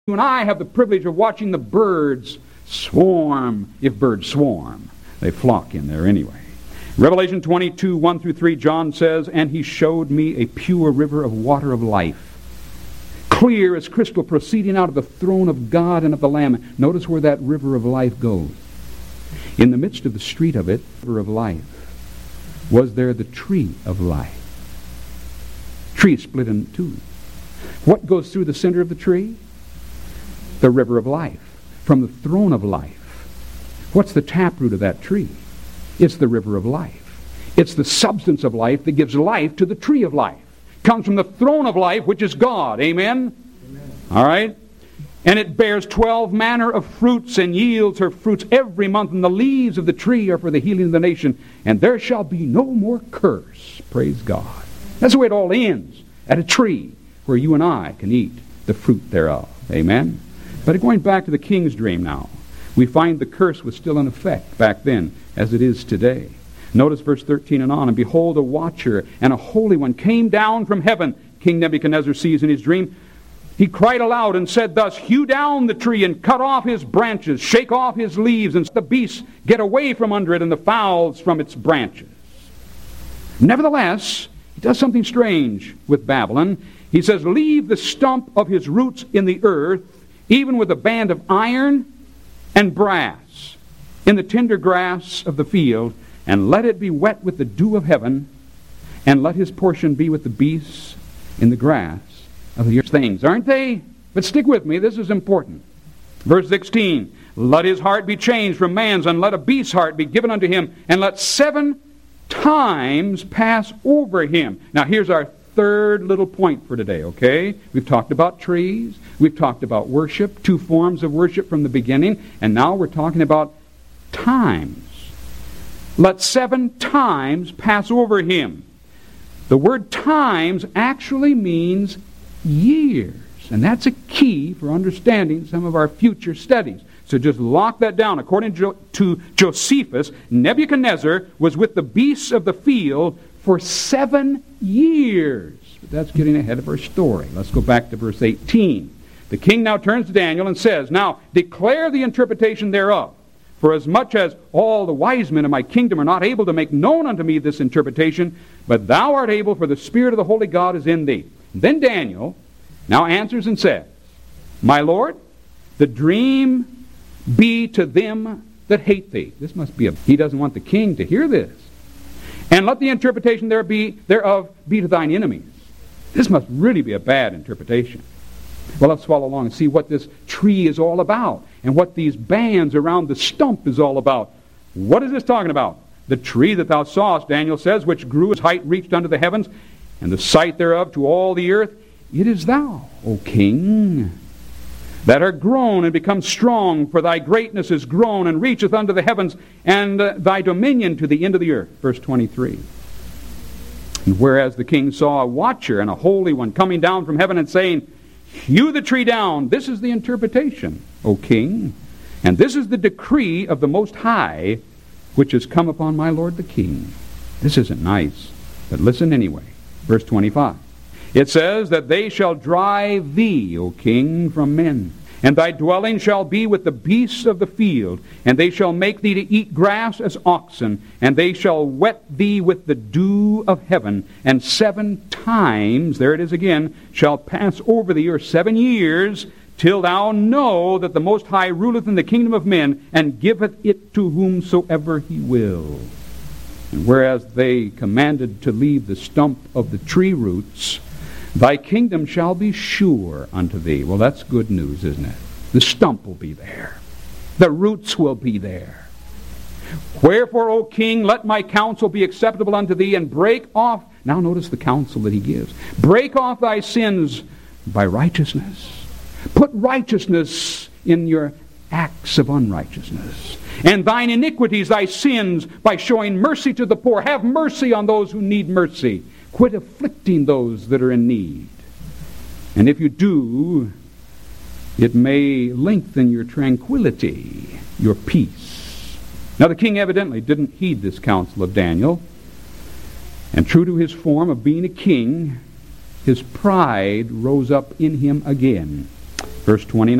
You and I have the privilege of watching the birds swarm. If birds swarm, they flock in there anyway. Revelation 22, 1 through 3, John says, "And he showed me a pure river of water of life, clear as crystal, proceeding out of the throne of God and of the Lamb." Notice where that river of life goes. In the midst of the street of it, river of life, was there the tree of life. Tree split in two. What goes through the center of the tree? The river of life, from the throne of life. What's the taproot of that tree? It's the river of life. It's the substance of life that gives life to the tree of life. Comes from the throne of life, which is God. Amen? Amen. All right? And it bears 12 manner of fruits, and yields her fruits every month, and the leaves of the tree are for the healing of the nation, and there shall be no more curse. Praise God. That's the way it all ends, at a tree where you and I can eat the fruit thereof. Amen? But going back to the king's dream now, we find the curse was still in effect back then, as it is today. Notice verse 13 and on. "And behold, a watcher and a holy one came down from heaven." King Nebuchadnezzar sees in his dream. "He cried aloud and said thus, Hew down the tree and cut off his branches, shake off his leaves, and the beasts get away from under it, and the fowls from its branches." Nevertheless, he does something strange with Babylon. He says, "Leave the stump of his roots in the earth, even with a band of iron and brass, in the tender grass of the field, and let it be wet with the dew of heaven, and let his portion be with the beasts in the grass of the earth." Things, aren't they? But stick with me, this is important. Verse 16, "Let his heart be changed from man's, and let a beast's heart be given unto him, and let 7 times pass over him." Now here's our third little point for today, okay? We've talked about trees. We've talked about worship, 2 forms of worship from the beginning. And now we're talking about times. Let 7 times pass over him. The word times actually means years. And that's a key for understanding some of our future studies. So just lock that down. According to Josephus, Nebuchadnezzar was with the beasts of the field for 7 years. But that's getting ahead of our story. Let's go back to verse 18. "The king now turns to Daniel and says, Now declare the interpretation thereof. For as much as all the wise men of my kingdom are not able to make known unto me this interpretation, but thou art able, for the Spirit of the Holy God is in thee." Then Daniel now answers and says, "My Lord, the dream be to them that hate thee." This must be he doesn't want the king to hear this. "And let the interpretation thereof be to thine enemies." This must really be a bad interpretation. Well, let's follow along and see what this tree is all about, and what these bands around the stump is all about. What is this talking about? "The tree that thou sawest," Daniel says, "which grew, its height reached unto the heavens, and the sight thereof to all the earth. It is thou, O king, that art grown and become strong, for thy greatness is grown and reacheth unto the heavens, and thy dominion to the end of the earth." Verse 23. "And whereas the king saw a watcher and a holy one coming down from heaven and saying, Hew the tree down. This is the interpretation, O king, and this is the decree of the Most High, which has come upon my lord the king." This isn't nice, but listen anyway. Verse 25. It says that they shall drive thee, O king, from men, and thy dwelling shall be with the beasts of the field, and they shall make thee to eat grass as oxen, and they shall wet thee with the dew of heaven, and 7 times, there it is again, shall pass over thee, or 7 years, till thou know that the Most High ruleth in the kingdom of men, and giveth it to whomsoever he will. And whereas they commanded to leave the stump of the tree roots, thy kingdom shall be sure unto thee. Well, that's good news, isn't it? The stump will be there. The roots will be there. "Wherefore, O king, let my counsel be acceptable unto thee, and break off," now notice the counsel that he gives, "break off thy sins by righteousness. Put righteousness in your acts of unrighteousness. And thine iniquities, thy sins, by showing mercy to the poor. Have mercy on those who need mercy. Quit afflicting those that are in need. And if you do, it may lengthen your tranquility, your peace." Now the king evidently didn't heed this counsel of Daniel. And true to his form of being a king, his pride rose up in him again. Verse 29.